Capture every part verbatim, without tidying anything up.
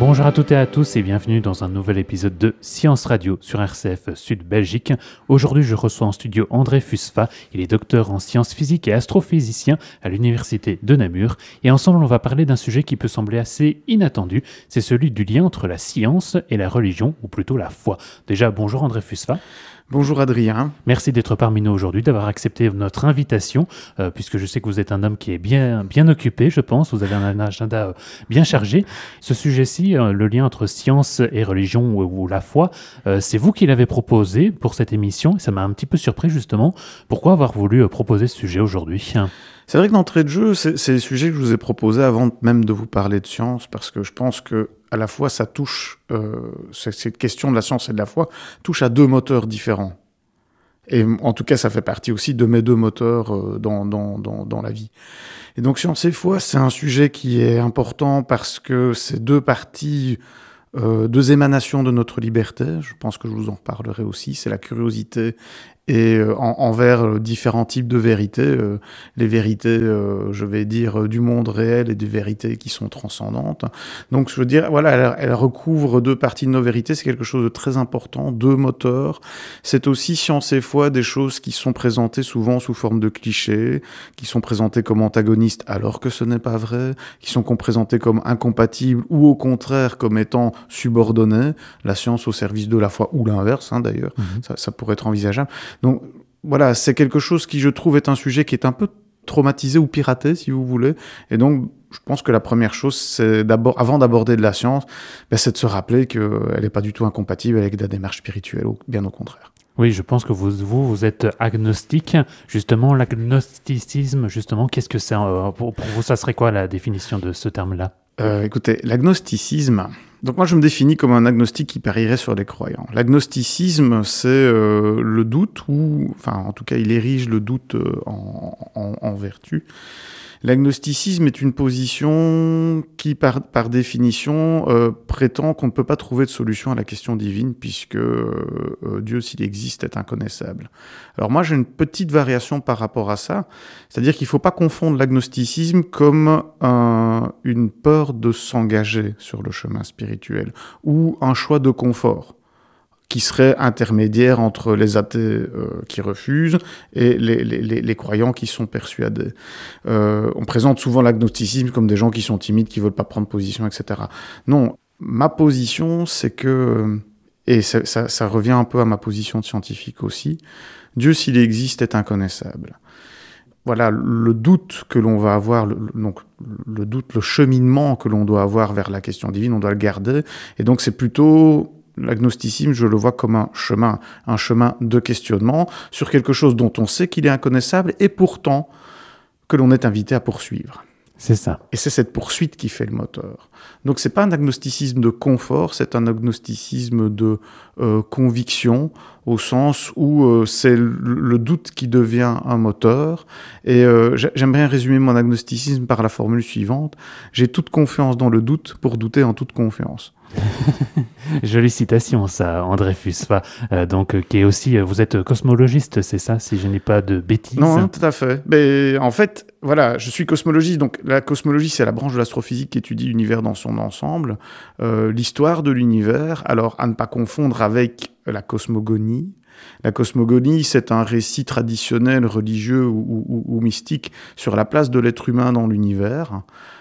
Bonjour à toutes et à tous et bienvenue dans un nouvel épisode de Science Radio sur R C F Sud Belgique. Aujourd'hui, je reçois en studio André Fusfa. Il est docteur en sciences physiques et astrophysicien à l'université de Namur. Et ensemble, on va parler d'un sujet qui peut sembler assez inattendu. C'est celui du lien entre la science et la religion, ou plutôt la foi. Déjà, bonjour André Fusfa. Bonjour Adrien. Merci d'être parmi nous aujourd'hui, d'avoir accepté notre invitation, euh, puisque je sais que vous êtes un homme qui est bien, bien occupé, je pense. Vous avez un agenda euh, bien chargé. Ce sujet-ci, euh, le lien entre science et religion ou, ou la foi, euh, c'est vous qui l'avez proposé pour cette émission. Et ça m'a un petit peu surpris justement. Pourquoi avoir voulu euh, proposer ce sujet aujourd'hui ? C'est vrai que d'entrée de jeu, c'est, c'est le sujet que je vous ai proposé avant même de vous parler de science, parce que je pense que à la fois ça touche, euh, cette question de la science et de la foi touche à deux moteurs différents. Et en tout cas, ça fait partie aussi de mes deux moteurs euh, dans, dans, dans, dans la vie. Et donc science et foi, c'est un sujet qui est important parce que c'est deux parties, euh, deux émanations de notre liberté. Je pense que je vous en reparlerai aussi. C'est la curiosité et euh, en, envers euh, différents types de vérités, euh, les vérités, euh, je vais dire, euh, du monde réel et des vérités qui sont transcendantes. Donc, je veux dire, voilà, elle, elle recouvre deux parties de nos vérités, c'est quelque chose de très important, deux moteurs. C'est aussi, science et foi, des choses qui sont présentées souvent sous forme de clichés, qui sont présentées comme antagonistes alors que ce n'est pas vrai, qui sont présentées comme incompatibles ou au contraire comme étant subordonnées, la science au service de la foi ou l'inverse, hein, d'ailleurs, mmh. ça, ça pourrait être envisageable. Donc voilà, c'est quelque chose qui, je trouve, est un sujet qui est un peu traumatisé ou piraté, si vous voulez. Et donc, je pense que la première chose, c'est d'abord, avant d'aborder de la science, ben, c'est de se rappeler qu'elle n'est pas du tout incompatible avec la démarche spirituelle, bien au contraire. Oui, je pense que vous, vous, vous êtes agnostique. Justement, l'agnosticisme, justement, qu'est-ce que c'est euh, pour, pour vous, ça serait quoi la définition de ce terme-là ? euh, Écoutez, l'agnosticisme... Donc moi, je me définis comme un agnostique qui parierait sur les croyants. L'agnosticisme, c'est euh, le doute, ou, enfin, en tout cas, il érige le doute euh, en, en, en vertu. L'agnosticisme est une position qui, par, par définition, euh, prétend qu'on ne peut pas trouver de solution à la question divine, puisque euh, Dieu, s'il existe, est inconnaissable. Alors moi, j'ai une petite variation par rapport à ça, c'est-à-dire qu'il ne faut pas confondre l'agnosticisme comme un, une peur de s'engager sur le chemin spirituel, ou un choix de confort qui serait intermédiaire entre les athées euh, qui refusent et les, les, les croyants qui sont persuadés. Euh, on présente souvent l'agnosticisme comme des gens qui sont timides, qui ne veulent pas prendre position, et cetera. Non, ma position, c'est que, et ça, ça, ça revient un peu à ma position de scientifique aussi, Dieu, s'il existe, est inconnaissable. Voilà, le doute que l'on va avoir, le, donc le doute, le cheminement que l'on doit avoir vers la question divine, on doit le garder, et donc c'est plutôt... L'agnosticisme, je le vois comme un chemin, un chemin de questionnement sur quelque chose dont on sait qu'il est inconnaissable et pourtant que l'on est invité à poursuivre. C'est ça. Et c'est cette poursuite qui fait le moteur. Donc c'est pas un agnosticisme de confort, c'est un agnosticisme de euh, conviction, au sens où euh, c'est le, le doute qui devient un moteur. Et euh, j'aime bien résumer mon agnosticisme par la formule suivante. J'ai toute confiance dans le doute pour douter en toute confiance. Jolie citation, ça, André Fusfa. Euh, donc, euh, qui est aussi, euh, vous êtes cosmologiste, c'est ça, si je n'ai pas de bêtises. Non, tout à fait. Mais en fait, voilà, je suis cosmologiste. Donc, la cosmologie, c'est la branche de l'astrophysique qui étudie l'univers dans son ensemble, euh, l'histoire de l'univers. Alors, à ne pas confondre avec la cosmogonie. La cosmogonie, c'est un récit traditionnel, religieux ou, ou, ou mystique sur la place de l'être humain dans l'univers.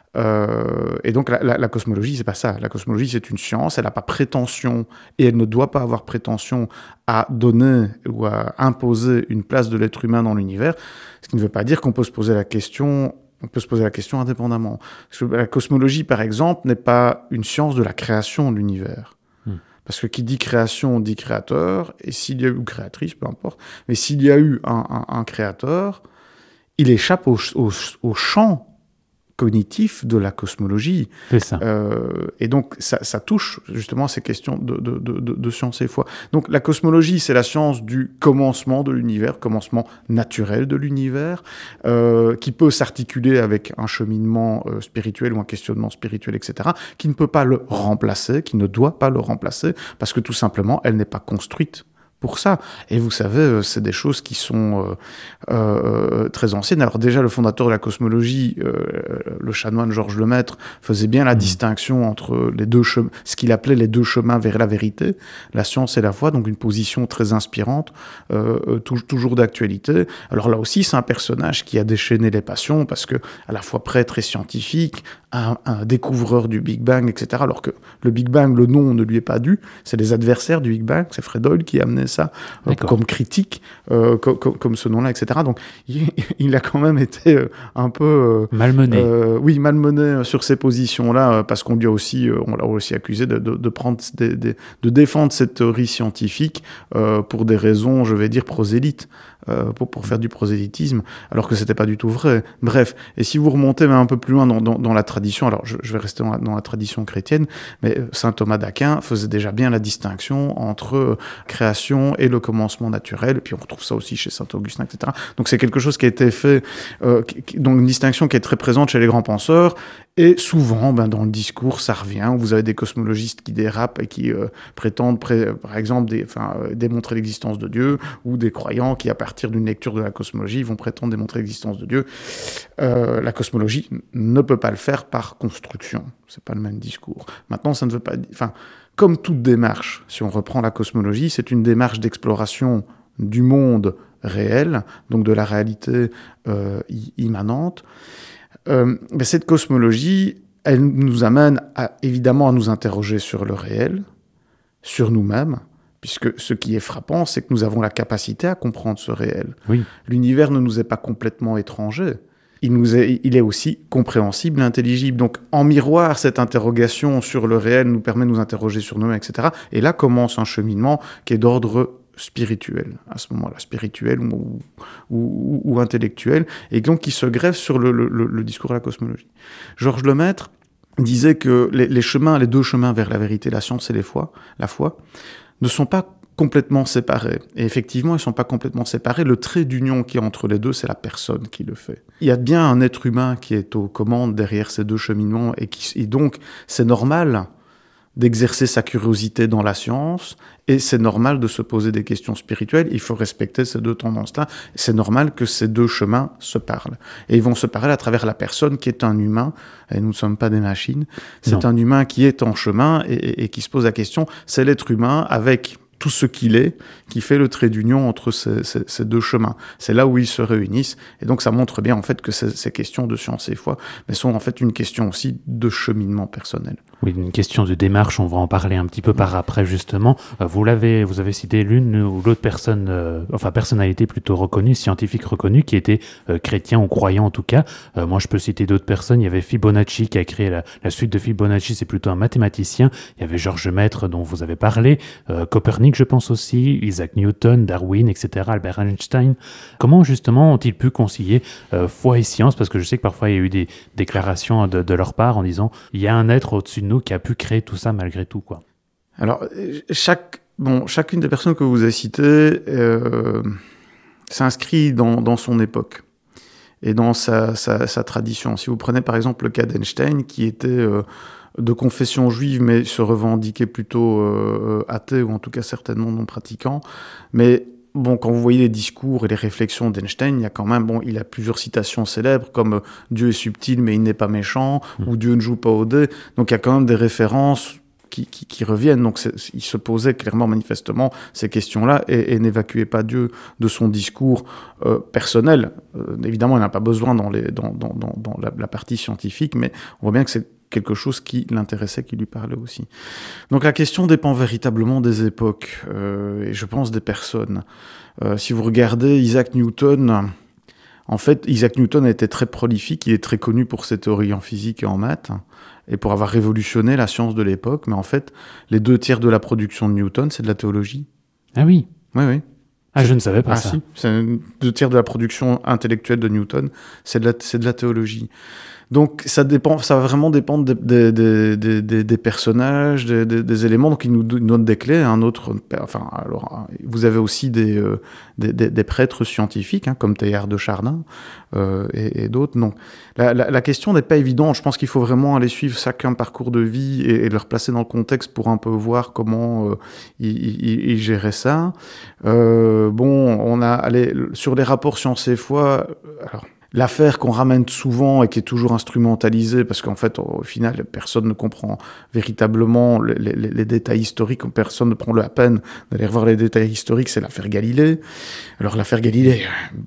Euh, et donc la, la, la cosmologie, c'est pas ça. La cosmologie, c'est une science, elle n'a pas prétention, et elle ne doit pas avoir prétention à donner ou à imposer une place de l'être humain dans l'univers, ce qui ne veut pas dire qu'on peut se poser la question, on peut se poser la question indépendamment. Parce que la cosmologie, par exemple, n'est pas une science de la création de l'univers. Hmm. Parce que qui dit création dit créateur, et s'il y a eu, ou créatrice, peu importe, mais s'il y a eu un, un, un créateur, il échappe au, au, au champ cognitif de la cosmologie. C'est ça. Euh, et donc, ça, ça touche justement à ces questions de, de, de, de science et foi. Donc, la cosmologie, c'est la science du commencement de l'univers, commencement naturel de l'univers, euh, qui peut s'articuler avec un cheminement euh, spirituel ou un questionnement spirituel, et cetera, qui ne peut pas le remplacer, qui ne doit pas le remplacer, parce que tout simplement, elle n'est pas construite pour ça. Et vous savez, c'est des choses qui sont euh, euh, très anciennes. Alors déjà, le fondateur de la cosmologie, euh, le chanoine Georges Lemaître, faisait bien la mmh. distinction entre les deux chemins, ce qu'il appelait les deux chemins vers la vérité, la science et la foi, donc une position très inspirante, euh, toujours d'actualité. Alors là aussi, c'est un personnage qui a déchaîné les passions, parce que à la fois prêtre et scientifique, un, un découvreur du Big Bang, et cetera. Alors que le Big Bang, le nom ne lui est pas dû, c'est les adversaires du Big Bang, c'est Fred Hoyle qui a amené ça euh, comme critique, euh, co- co- comme ce nom-là, et cetera. Donc il, il a quand même été euh, un peu... Euh, malmené. Euh, oui, malmené sur ces positions-là, euh, parce qu'on lui a aussi, euh, on l'a aussi accusé de, de, de, prendre des, des, de défendre cette théorie scientifique euh, pour des raisons, je vais dire, prosélytes. Euh, pour, pour faire du prosélytisme, alors que c'était pas du tout vrai. Bref, et si vous remontez même un peu plus loin dans, dans, dans la tradition, alors je, je vais rester dans la, dans la tradition chrétienne, mais saint Thomas d'Aquin faisait déjà bien la distinction entre euh, création et le commencement naturel, et puis on retrouve ça aussi chez saint Augustin, et cetera. Donc c'est quelque chose qui a été fait, euh, qui, donc une distinction qui est très présente chez les grands penseurs, et souvent, ben, dans le discours, ça revient. Vous avez des cosmologistes qui dérapent et qui euh, prétendent, pré- par exemple, des, enfin, euh, démontrer l'existence de Dieu, ou des croyants qui, à partir d'une lecture de la cosmologie, vont prétendre démontrer l'existence de Dieu. Euh, la cosmologie ne peut pas le faire par construction. C'est pas le même discours. Maintenant, ça ne veut pas dire... Enfin, comme toute démarche, si on reprend la cosmologie, c'est une démarche d'exploration du monde réel, donc de la réalité euh, immanente. Euh, ben cette cosmologie, elle nous amène à, évidemment à nous interroger sur le réel, sur nous-mêmes, puisque ce qui est frappant, c'est que nous avons la capacité à comprendre ce réel. Oui. L'univers ne nous est pas complètement étranger. Il, nous est, il est aussi compréhensible, intelligible. Donc, en miroir, cette interrogation sur le réel nous permet de nous interroger sur nous-mêmes, et cetera. Et là commence un cheminement qui est d'ordre spirituel, à ce moment-là, spirituel ou, ou, ou intellectuel, et donc qui se greffe sur le, le, le discours de la cosmologie. Georges Lemaître disait que les, les chemins, les deux chemins vers la vérité, la science et les foi, la foi, ne sont pas complètement séparés. Et effectivement, ils ne sont pas complètement séparés. Le trait d'union qui est entre les deux, c'est la personne qui le fait. Il y a bien un être humain qui est aux commandes derrière ces deux cheminements, et, qui, et donc c'est normal d'exercer sa curiosité dans la science, et c'est normal de se poser des questions spirituelles. Il faut respecter ces deux tendances-là. C'est normal que ces deux chemins se parlent. Et ils vont se parler à travers la personne qui est un humain, et nous ne sommes pas des machines. C'est non. un humain qui est en chemin et, et, et qui se pose la question, c'est l'être humain avec tout ce qu'il est, qui fait le trait d'union entre ces, ces, ces deux chemins. C'est là où ils se réunissent, et donc ça montre bien en fait que ces, ces questions de science et foi, mais sont en fait une question aussi de cheminement personnel. Oui, une question de démarche, on va en parler un petit peu par après justement. Vous l'avez, vous avez cité l'une ou l'autre personne, euh, enfin personnalité plutôt reconnue, scientifique reconnue, qui était euh, chrétien ou croyant en tout cas. Euh, moi je peux citer d'autres personnes, il y avait Fibonacci qui a créé la, la suite de Fibonacci, c'est plutôt un mathématicien. Il y avait Georges Maître dont vous avez parlé, euh, Copernic je pense aussi, Isaac Newton, Darwin, et cetera, Albert Einstein. Comment justement ont-ils pu concilier euh, foi et science? Parce que je sais que parfois il y a eu des déclarations de, de leur part en disant il y a un être au-dessus de nous qui a pu créer tout ça malgré tout, quoi. Alors, chaque, bon, chacune des personnes que vous avez citées euh, s'inscrit dans, dans son époque et dans sa, sa, sa tradition. Si vous prenez par exemple le cas d'Einstein, qui était euh, de confession juive, mais se revendiquait plutôt euh, athée, ou en tout cas certainement non pratiquant, mais bon, quand vous voyez les discours et les réflexions d'Einstein, il y a quand même, bon, il a plusieurs citations célèbres comme euh, « Dieu est subtil, mais il n'est pas méchant mmh. » ou « Dieu ne joue pas au dé ». Donc il y a quand même des références qui, qui, qui reviennent. Donc c'est, il se posait clairement, manifestement, ces questions-là et, et n'évacuait pas Dieu de son discours euh, personnel. Euh, évidemment, il n'a pas besoin dans, les, dans, dans, dans, dans la, la partie scientifique, mais on voit bien que c'est quelque chose qui l'intéressait, qui lui parlait aussi. Donc la question dépend véritablement des époques, euh, et je pense des personnes. Euh, si vous regardez Isaac Newton, en fait, Isaac Newton a été très prolifique, il est très connu pour ses théories en physique et en maths, et pour avoir révolutionné la science de l'époque, mais en fait, les deux tiers de la production de Newton, c'est de la théologie. Ah oui. Oui, oui. Ah, je ne savais pas ah, ça. Si, c'est deux tiers de la production intellectuelle de Newton, c'est de la, c'est de la théologie. Donc ça dépend, ça va vraiment dépendre des, des, des, des, des personnages, des, des, des éléments. Donc ils nous donnent des clés. Un autre, enfin, alors vous avez aussi des, euh, des, des, des prêtres scientifiques, hein, comme Teilhard de Chardin euh, et, et d'autres. Non, la, la, la question n'est pas évidente. Je pense qu'il faut vraiment aller suivre chacun parcours de vie et, et le replacer dans le contexte pour un peu voir comment euh, ils, ils, ils géraient ça. Euh, bon, on a allé sur les rapports science et foi. Alors. L'affaire qu'on ramène souvent et qui est toujours instrumentalisée, parce qu'en fait, au final, personne ne comprend véritablement les, les, les détails historiques, personne ne prend la peine d'aller revoir les détails historiques, c'est l'affaire Galilée. Alors l'affaire Galilée,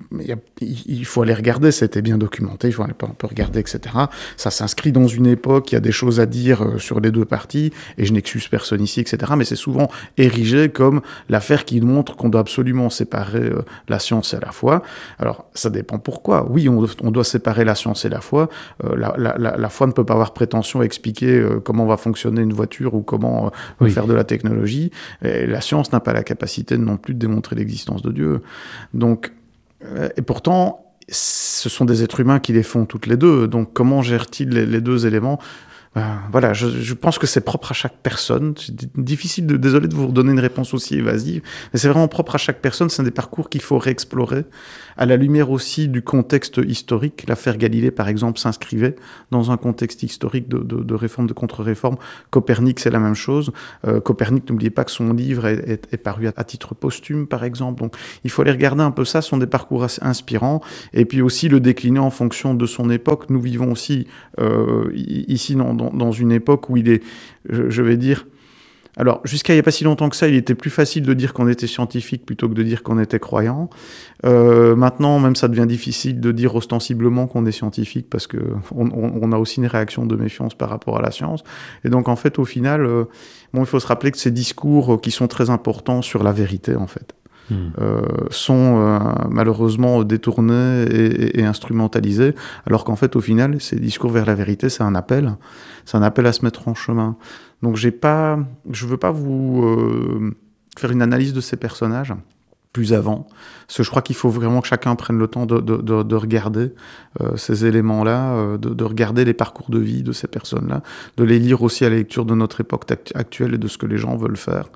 il faut aller regarder, ça a été bien documenté, il faut aller un peu regarder, et cetera. Ça s'inscrit dans une époque, il y a des choses à dire sur les deux parties, et je n'excuse personne ici, et cetera. Mais c'est souvent érigé comme l'affaire qui montre qu'on doit absolument séparer la science et la foi. Alors, ça dépend pourquoi. Oui, on on doit séparer la science et la foi. Euh, la, la, la, la foi ne peut pas avoir prétention à expliquer euh, comment va fonctionner une voiture ou comment euh, oui. faire de la technologie. Et la science n'a pas la capacité non plus de démontrer l'existence de Dieu. Donc, euh, et pourtant, ce sont des êtres humains qui les font toutes les deux. Donc, comment gèrent-ils les, les deux éléments ? Euh, voilà, je, je pense que c'est propre à chaque personne. C'est difficile, de, désolé de vous redonner une réponse aussi évasive, mais c'est vraiment propre à chaque personne. C'est un des parcours qu'il faut réexplorer, à la lumière aussi du contexte historique. L'affaire Galilée, par exemple, s'inscrivait dans un contexte historique de, de, de réforme, de contre-réforme. Copernic, c'est la même chose. Euh, Copernic, n'oubliez pas que son livre est, est, est paru à, à titre posthume, par exemple. Donc, il faut aller regarder un peu ça. Ce sont des parcours assez inspirants. Et puis aussi le décliner en fonction de son époque. Nous vivons aussi euh, ici dans, dans dans une époque où il est, je, je vais dire, alors jusqu'à il n'y a pas si longtemps que ça, il était plus facile de dire qu'on était scientifique plutôt que de dire qu'on était croyant. Euh, maintenant, même ça devient difficile de dire ostensiblement qu'on est scientifique parce que on, on, on a aussi une réaction de méfiance par rapport à la science. Et donc en fait, au final, euh, bon, il faut se rappeler que ces discours qui sont très importants sur la vérité, en fait. Mmh. Euh, sont euh, malheureusement détournés et, et, et instrumentalisés, alors qu'en fait, au final, ces discours vers la vérité, c'est un appel, c'est un appel à se mettre en chemin. Donc, j'ai pas, je veux pas vous euh, faire une analyse de ces personnages plus avant, parce que je crois qu'il faut vraiment que chacun prenne le temps de, de, de, de regarder euh, ces éléments-là, euh, de, de regarder les parcours de vie de ces personnes-là, de les lire aussi à la lecture de notre époque actuelle et de ce que les gens veulent faire,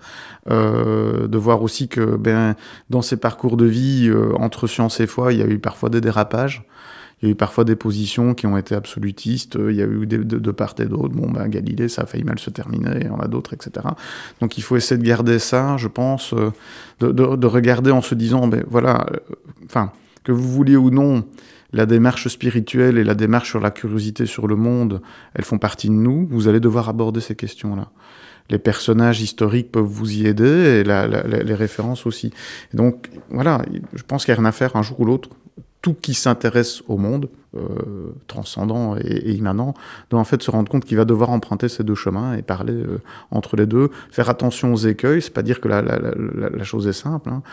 euh, de voir aussi que ben, dans ces parcours de vie, euh, entre science et foi, il y a eu parfois des dérapages. Il y a eu parfois des positions qui ont été absolutistes, il y a eu des, de, de part et d'autre. Bon, ben, Galilée, ça a failli mal se terminer, il y en a d'autres, et cetera. Donc il faut essayer de garder ça, je pense, de, de, de regarder en se disant, ben voilà, enfin, que vous vouliez ou non, la démarche spirituelle et la démarche sur la curiosité sur le monde, elles font partie de nous, vous allez devoir aborder ces questions-là. Les personnages historiques peuvent vous y aider, et la, la, les références aussi. Et donc, voilà, je pense qu'il y a rien à faire un jour ou l'autre. Tout qui s'intéresse au monde, euh, transcendant et, et immanent, doit en fait se rendre compte qu'il va devoir emprunter ces deux chemins et parler euh, entre les deux. Faire attention aux écueils, c'est pas dire que la, la, la, la chose est simple. Hein.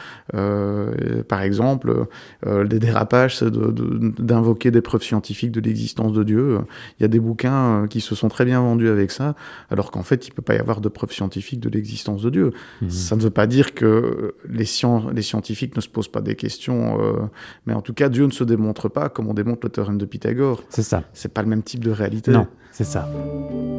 Euh, par exemple, euh, des dérapages, c'est de, de, d'invoquer des preuves scientifiques de l'existence de Dieu. Il y a des bouquins qui se sont très bien vendus avec ça, alors qu'en fait, il peut pas y avoir de preuves scientifiques de l'existence de Dieu. Mmh. Ça ne veut pas dire que les, scien- les scientifiques ne se posent pas des questions, euh, mais en tout cas, Dieu ne se démontre pas comme on démontre le théorème de Pythagore. C'est ça. C'est pas le même type de réalité. Non, c'est ça.